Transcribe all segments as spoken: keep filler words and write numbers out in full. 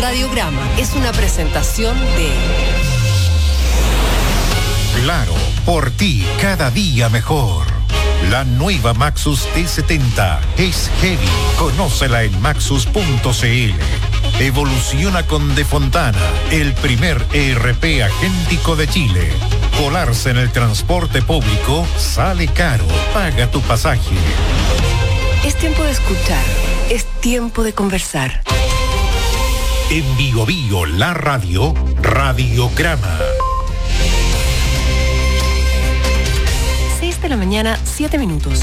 Radiograma es una presentación de... Claro, por ti cada día mejor. La nueva Maxus T setenta es heavy. Conócela en maxus punto c l. Evoluciona con De Fontana, el primer E R P agéntico de Chile. Colarse en el transporte público sale caro. Paga tu pasaje. Es tiempo de escuchar. Es tiempo de conversar. En Bio Bio, la radio, Radiograma. seis de la mañana, siete minutos.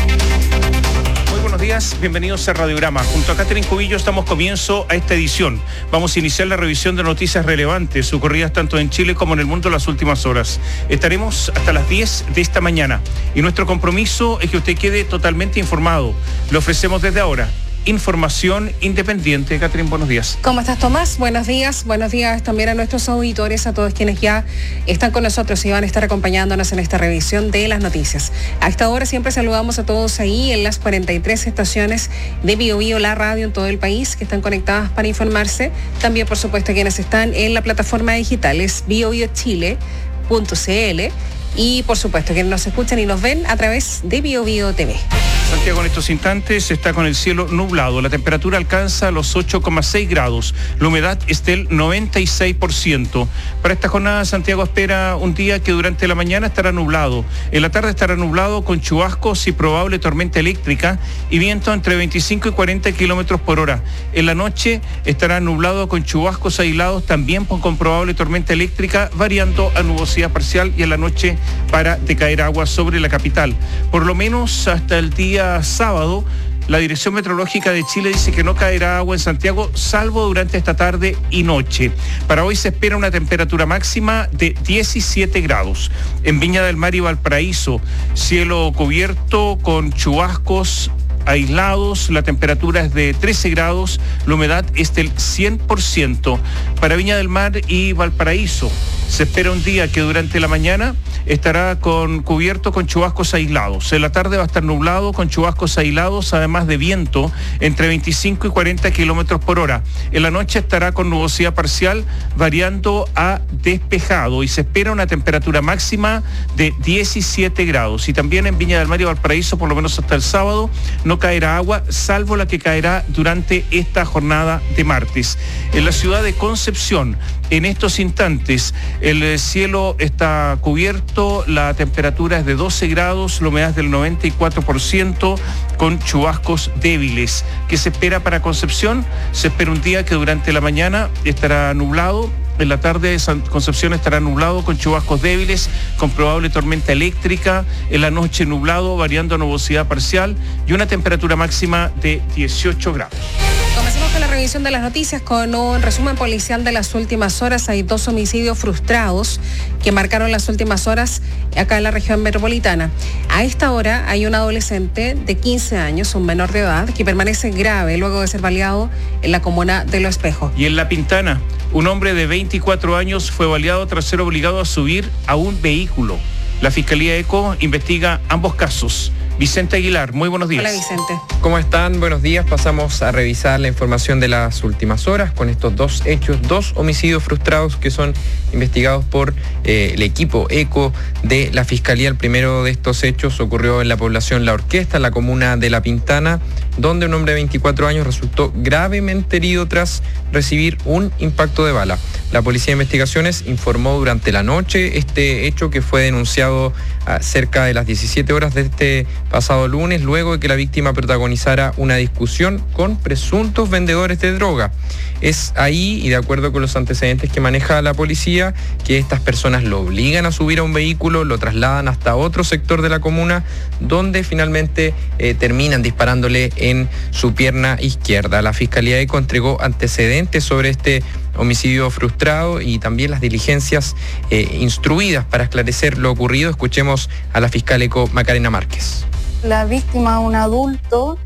Muy buenos días, bienvenidos a Radiograma. Junto a Catherine Cubillos damos comienzo a esta edición. Vamos a iniciar la revisión de noticias relevantes ocurridas tanto en Chile como en el mundo en las últimas horas. Estaremos hasta las diez de esta mañana y nuestro compromiso es que usted quede totalmente informado. Le ofrecemos desde ahora información independiente. Catherine, buenos días. ¿Cómo estás, Tomás? Buenos días. Buenos días también a nuestros auditores, a todos quienes ya están con nosotros y van a estar acompañándonos en esta revisión de las noticias. A esta hora siempre saludamos a todos ahí en las cuarenta y tres estaciones de Bio Bio, la radio en todo el país, que están conectadas para informarse. También, por supuesto, quienes están en la plataforma digital es bio bio chile punto c l y, por supuesto, quienes nos escuchan y nos ven a través de Bio Bio T V. Santiago en estos instantes está con el cielo nublado. La temperatura alcanza los ocho coma seis grados. La humedad es del noventa y seis por ciento. Para esta jornada, Santiago espera un día que durante la mañana estará nublado. En la tarde estará nublado con chubascos y probable tormenta eléctrica y viento entre veinticinco y cuarenta kilómetros por hora. En la noche estará nublado con chubascos aislados, también con probable tormenta eléctrica, variando a nubosidad parcial, y en la noche para decaer agua sobre la capital. Por lo menos hasta el día sábado, la Dirección Meteorológica de Chile dice que no caerá agua en Santiago, salvo durante esta tarde y noche. Para hoy se espera una temperatura máxima de diecisiete grados. En Viña del Mar y Valparaíso, cielo cubierto con chubascos aislados, la temperatura es de trece grados, la humedad es del cien por ciento. Para Viña del Mar y Valparaíso se espera un día que durante la mañana estará con cubierto con chubascos aislados. En la tarde va a estar nublado con chubascos aislados, además de viento entre veinticinco y cuarenta kilómetros por hora. En la noche estará con nubosidad parcial, variando a despejado, y se espera una temperatura máxima de diecisiete grados. Y también en Viña del Mar y Valparaíso, por lo menos hasta el sábado, no caerá agua, salvo la que caerá durante esta jornada de martes. En la ciudad de Concepción, en estos instantes, el cielo está cubierto, la temperatura es de doce grados, la humedad es del noventa y cuatro por ciento, con chubascos débiles. ¿Qué se espera para Concepción? Se espera un día que durante la mañana estará nublado. En la tarde Concepción estará nublado con chubascos débiles, con probable tormenta eléctrica. En la noche nublado, variando a nubosidad parcial, y una temperatura máxima de dieciocho grados. Comencemos con la revisión de las noticias con un resumen policial de las últimas horas. Hay dos homicidios frustrados que marcaron las últimas horas acá en la región metropolitana. A esta hora hay un adolescente de quince años, un menor de edad, que permanece grave luego de ser baleado en la comuna de Los Espejos. Y en La Pintana, un hombre de veinticuatro años fue baleado tras ser obligado a subir a un vehículo. La Fiscalía ECO investiga ambos casos. Vicente Aguilar, muy buenos días. Hola, Vicente. ¿Cómo están? Buenos días. Pasamos a revisar la información de las últimas horas con estos dos hechos, dos homicidios frustrados que son investigados por eh, el equipo ECO de la Fiscalía. El primero de estos hechos ocurrió en la población La Orquesta, en la comuna de La Pintana, donde un hombre de veinticuatro años resultó gravemente herido tras recibir un impacto de bala. La Policía de Investigaciones informó durante la noche este hecho, que fue denunciado a cerca de las diecisiete horas de este pasado lunes, luego de que la víctima protagonizara una discusión con presuntos vendedores de droga. Es ahí, y de acuerdo con los antecedentes que maneja la policía, que estas personas lo obligan a subir a un vehículo, lo trasladan hasta otro sector de la comuna, donde finalmente eh, terminan disparándole en su pierna izquierda. La Fiscalía ECO entregó antecedentes sobre este homicidio frustrado y también las diligencias eh, instruidas para esclarecer lo ocurrido. Escuchemos a la fiscal ECO Macarena Márquez. La víctima, un adulto,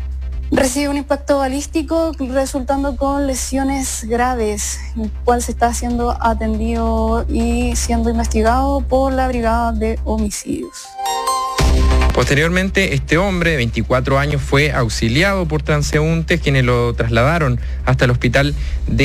recibe un impacto balístico resultando con lesiones graves, el cual se está siendo atendido y siendo investigado por la Brigada de Homicidios. Posteriormente, este hombre de veinticuatro años fue auxiliado por transeúntes quienes lo trasladaron hasta el hospital de